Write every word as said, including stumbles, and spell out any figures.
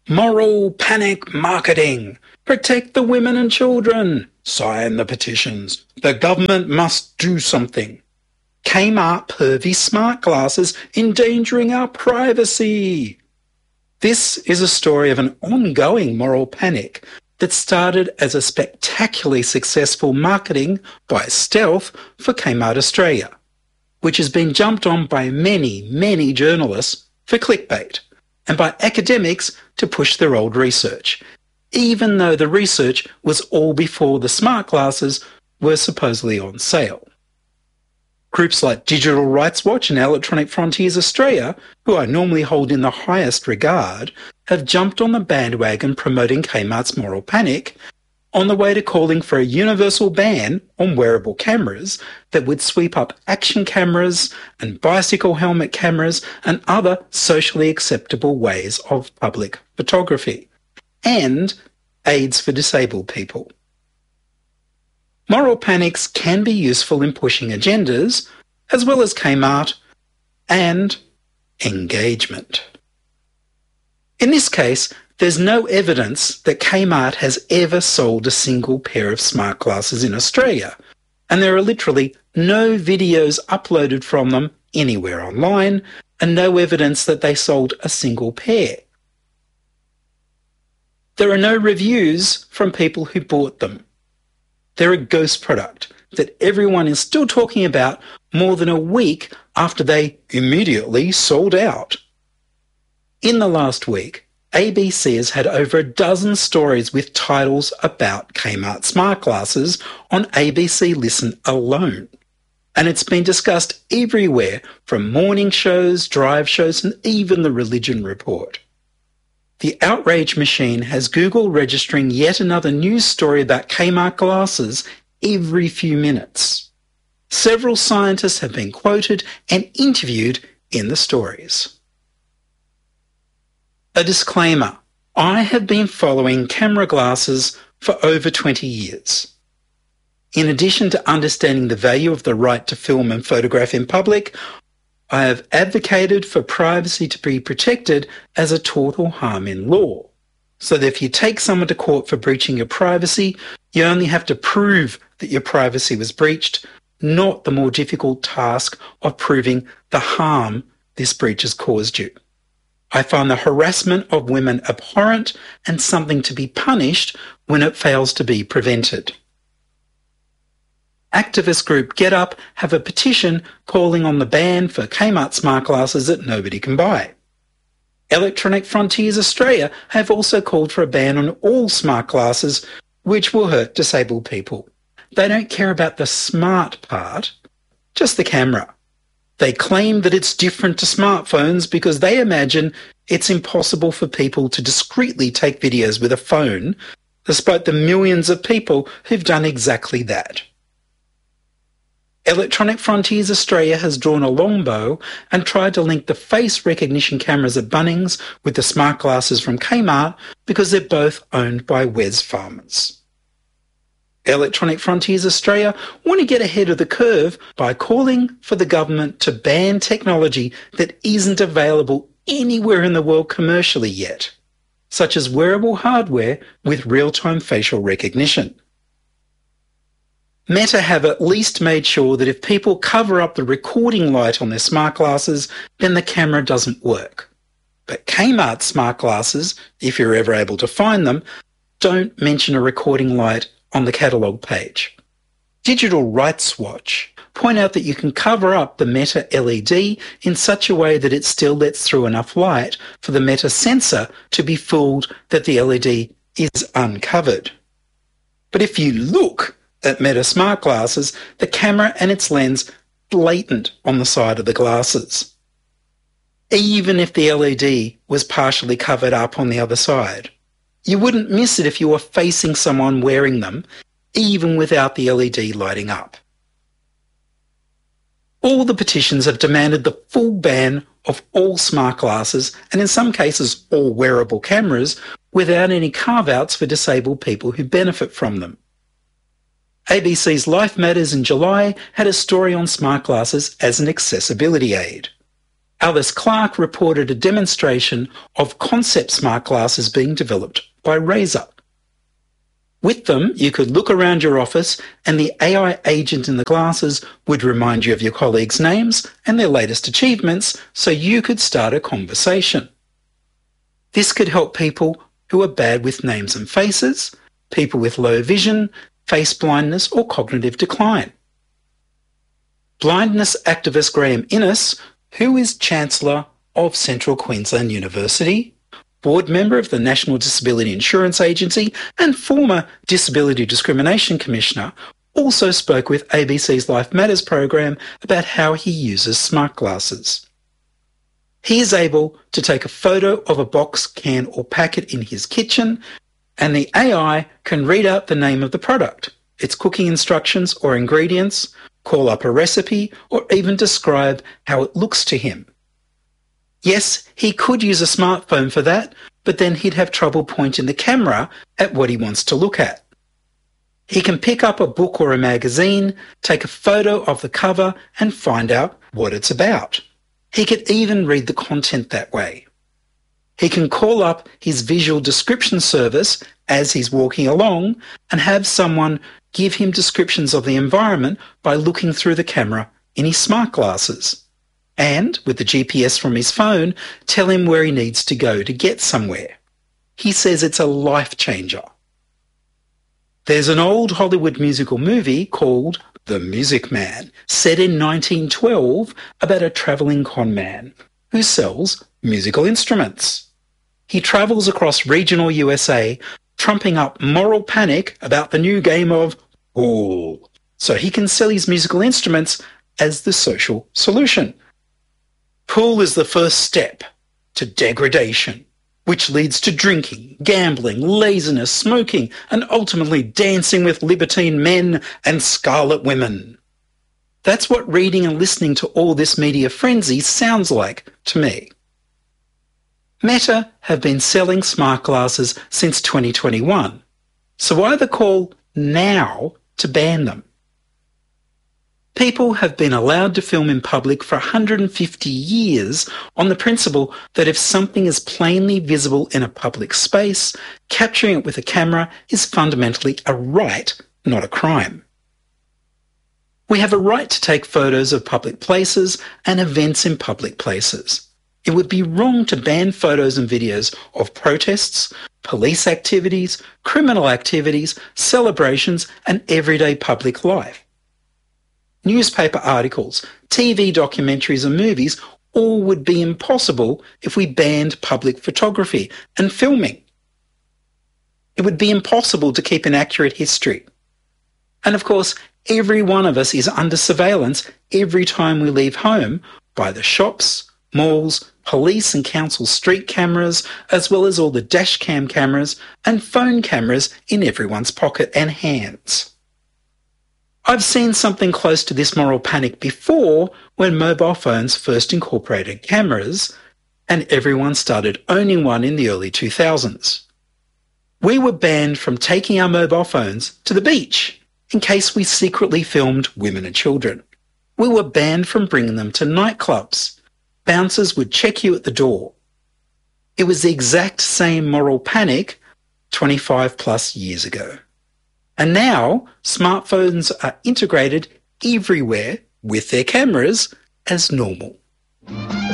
Moral panic marketing. Protect the women and children. Sign the petitions. The government must do something. Kmart pervy smart glasses endangering our privacy. This is a story of an ongoing moral panic that started as a spectacularly successful marketing by stealth for Kmart Australia, which has been jumped on by many, many journalists for clickbait and by academics to push their old research, even though the research was all before the smart glasses were supposedly on sale. Groups like Digital Rights Watch and Electronic Frontiers Australia, who I normally hold in the highest regard, have jumped on the bandwagon promoting Kmart's moral panic on the way to calling for a universal ban on wearable cameras that would sweep up action cameras and bicycle helmet cameras and other socially acceptable ways of public photography, and aids for disabled people. Moral panics can be useful in pushing agendas, as well as Kmart, and engagement. In this case, there's no evidence that Kmart has ever sold a single pair of smart glasses in Australia, and there are literally no videos uploaded from them anywhere online, and no evidence that they sold a single pair. There are no reviews from people who bought them. They're a ghost product that everyone is still talking about more than a week after they immediately sold out. In the last week, A B C has had over a dozen stories with titles about Kmart smart glasses on A B C Listen alone. And it's been discussed everywhere, from morning shows, drive shows, and even the Religion Report. The outrage machine has Google registering yet another news story about Kmart glasses every few minutes. Several scientists have been quoted and interviewed in the stories. A disclaimer: I have been following camera glasses for over twenty years. In addition to understanding the value of the right to film and photograph in public, I have advocated for privacy to be protected as a tort or harm in law, so that if you take someone to court for breaching your privacy, you only have to prove that your privacy was breached, not the more difficult task of proving the harm this breach has caused you. I find the harassment of women abhorrent and something to be punished when it fails to be prevented. Activist group GetUp have a petition calling on the ban for Kmart smart glasses that nobody can buy. Electronic Frontiers Australia have also called for a ban on all smart glasses, which will hurt disabled people. They don't care about the smart part, just the camera. They claim that it's different to smartphones because they imagine it's impossible for people to discreetly take videos with a phone, despite the millions of people who've done exactly that. Electronic Frontiers Australia has drawn a long bow and tried to link the face recognition cameras at Bunnings with the smart glasses from Kmart because they're both owned by Wesfarmers. Electronic Frontiers Australia want to get ahead of the curve by calling for the government to ban technology that isn't available anywhere in the world commercially yet, such as wearable hardware with real-time facial recognition. Meta have at least made sure that if people cover up the recording light on their smart glasses, then the camera doesn't work. But Kmart smart glasses, if you're ever able to find them, don't mention a recording light on the catalogue page. Digital Rights Watch point out that you can cover up the Meta L E D in such a way that it still lets through enough light for the Meta sensor to be fooled that the L E D is uncovered. But if you look at Meta smart glasses, the camera and its lens blatant on the side of the glasses, even if the L E D was partially covered up on the other side. You wouldn't miss it if you were facing someone wearing them, even without the L E D lighting up. All the petitions have demanded the full ban of all smart glasses, and in some cases all wearable cameras, without any carve-outs for disabled people who benefit from them. A B C's Life Matters in July had a story on smart glasses as an accessibility aid. Alice Clark reported a demonstration of concept smart glasses being developed by Razer. With them, you could look around your office and the A I agent in the glasses would remind you of your colleagues' names and their latest achievements so you could start a conversation. This could help people who are bad with names and faces, people with low vision, face blindness or cognitive decline. Blindness activist Graham Innes, who is Chancellor of Central Queensland University, board member of the National Disability Insurance Agency and former Disability Discrimination Commissioner, also spoke with A B C's Life Matters program about how he uses smart glasses. He is able to take a photo of a box, can or packet in his kitchen, and the A I can read out the name of the product, its cooking instructions or ingredients, call up a recipe, or even describe how it looks to him. Yes, he could use a smartphone for that, but then he'd have trouble pointing the camera at what he wants to look at. He can pick up a book or a magazine, take a photo of the cover, and find out what it's about. He could even read the content that way. He can call up his visual description service as he's walking along and have someone give him descriptions of the environment by looking through the camera in his smart glasses. And, with the G P S from his phone, tell him where he needs to go to get somewhere. He says it's a life changer. There's an old Hollywood musical movie called The Music Man, set in nineteen twelve, about a travelling con man who sells musical instruments. He travels across regional U S A, trumping up moral panic about the new game of pool, so he can sell his musical instruments as the social solution. Pool is the first step to degradation, which leads to drinking, gambling, laziness, smoking, and ultimately dancing with libertine men and scarlet women. That's what reading and listening to all this media frenzy sounds like to me. Meta have been selling smart glasses since twenty twenty-one, so why the call now to ban them? People have been allowed to film in public for one hundred fifty years on the principle that if something is plainly visible in a public space, capturing it with a camera is fundamentally a right, not a crime. We have a right to take photos of public places and events in public places. It would be wrong to ban photos and videos of protests, police activities, criminal activities, celebrations, and everyday public life. Newspaper articles, T V documentaries and movies all would be impossible if we banned public photography and filming. It would be impossible to keep an accurate history. And of course, every one of us is under surveillance every time we leave home by the shops, malls, police and council street cameras, as well as all the dash cam cameras and phone cameras in everyone's pocket and hands. I've seen something close to this moral panic before when mobile phones first incorporated cameras and everyone started owning one in the early two thousands. We were banned from taking our mobile phones to the beach in case we secretly filmed women and children. We were banned from bringing them to nightclubs. Bouncers would check you at the door. It was the exact same moral panic twenty-five plus years ago. And now, smartphones are integrated everywhere with their cameras as normal.